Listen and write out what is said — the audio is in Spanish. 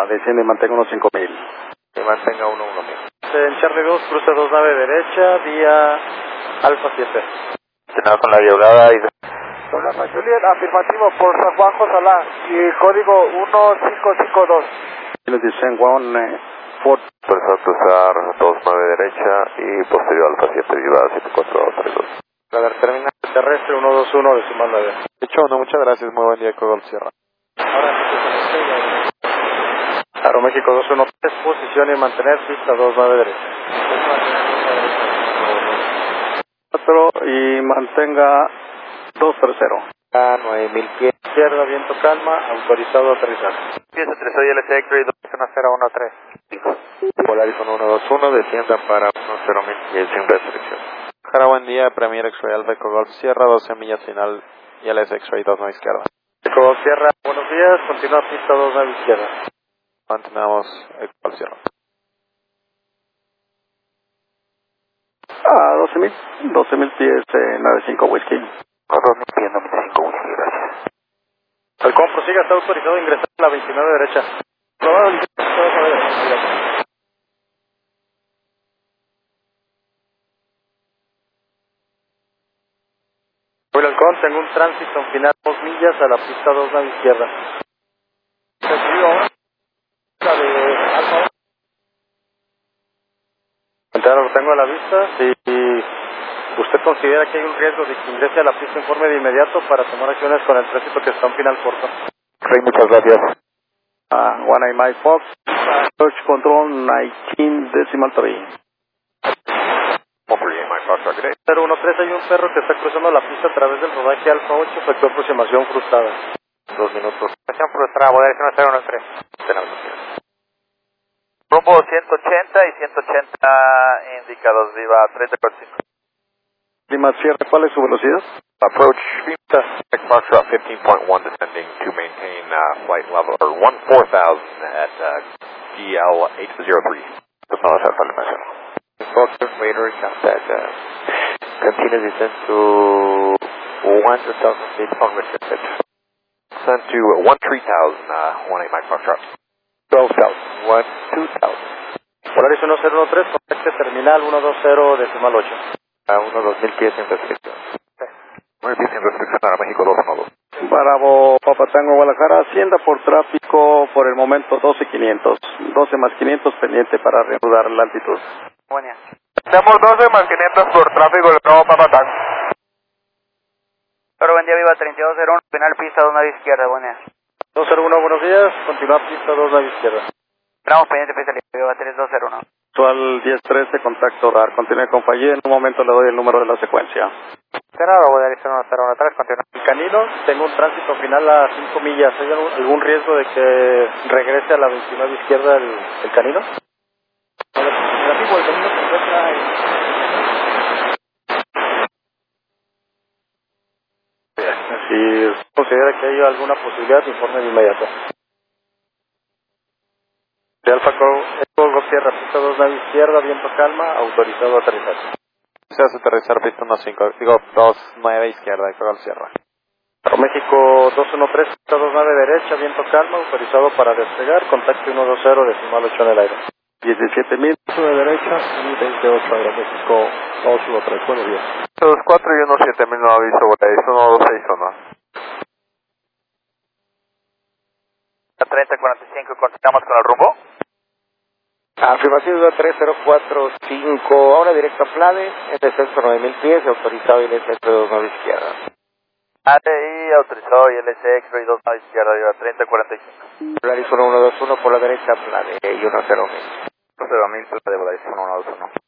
desciende y mantenga unos 5000. Y mantenga 11000. En Charlie 2, cruce 29 derecha, vía Alfa 7. Tenado con la diablada y... Programa Juliet, afirmativo por San Juan Josalá y código 1552. Descend 1 Por eso cruzar 29 derecha y posterior Alfa 7, viva 7432. Radar terminal terrestre 121 decimal 9. Hecho, no, muchas gracias, muy buen día, Cogol Sierra. Aeroméxico 213, posición y mantener pista 29 derecha. 4 y mantenga 230. A 9000 pies. Izquierda, viento calma, autorizado a aterrizar. Pieza 3 hoy LS X-Ray 21013. Polaris 121, descienda para 10000 pies sin restricción. Jara, buen día, Premier X-Ray Alfa Eco Golf Sierra, 12 millas final y LS X-Ray 29 izquierda. Eco Golf Sierra, buenos días, continúa pista 29 izquierda. Mantenemos Eco Golf Sierra. 12,000 pies, 95 whisky. 2000 pies, 95 whisky, gracias. Halcón, prosiga, está autorizado a ingresar a la 29 derecha. Probado el 29 derecha. Hoy Halcón, tengo un tránsito en final 2 millas a la pista 29 izquierda. Recibido ahora la de Alfa. Entero lo tengo a la vista. Si usted considera que hay un riesgo de que ingrese a la pista, informe de inmediato para tomar acciones con el tránsito que está en final corto. Rey, muchas gracias. One Mike Fox, Search Control 19 decimal 3. 013, hay un perro que está cruzando la pista a través del rodaje Alfa 8, efectuó aproximación frustrada. 2 minutos. Aproximación frustrada, voy a decir 013. Rumbo 180 y 180 indicados, viva 3045. Lima Sierra, ¿cuál es su velocidad? Approach Foxtrot 15.1 descending to maintain flight level, or 14,000 at GL 803. Tomamos Alfa Lima. Foxtrot later contact continue descent to 100,000 feet on restricted. Descent to 13,000, 18 Mike Foxtrot. 12,000, 12,000. Polaris 1013, contacte terminal 120 decimal 8. A 2000 pies sin restricción. 9 pies sin restricción a México 212. Bravo, Papatango, Guadalajara, Hacienda por tráfico por el momento 12,500. 12 más 500 pendiente para reanudar la altitud. Buen día. Tenemos 12 más 500 por tráfico del nuevo Papatango. Pero buen día, viva 3201, final pista 29 izquierda, buen día. 201, buenos días, continúa pista 29 izquierda. Esperamos pendiente pista libre, viva 3201. Actual 1013, contacto RAR, continúe con Fallé, en un momento le doy el número de la secuencia. Cerrado, voy a decir 1013, continúa. El Canino, tengo un tránsito final a 5 millas, ¿hay algún riesgo de que regrese a la 29 izquierda el Canino? El Canino se encuentra si considera que hay alguna posibilidad, informe de inmediato. De Alfa Eco Golf Sierra, pista 29 izquierda, viento calma, autorizado a aterrizar. Se hace aterrizar pista 29 izquierda, Eco Golf Sierra. México 213, pista 29 derecha, viento calma, autorizado para despegar, contacto 120 decimal 8 en el aire. 17,000 de derecha y 28 Aeroméxico 213, buenos días. 24 y 17000 no aviso, voy a decir 1261. A 3045, continuamos con el rumbo. Afirmación 3045, ahora directo a Plade, en descenso 9000 pies, autorizado y LS 29 izquierda. ATI autorizado y LS X-Ray 29 izquierda, viva 3045. Polaris 1121 por la derecha, Plade y 10,000. 10,000, de Polaris 1121.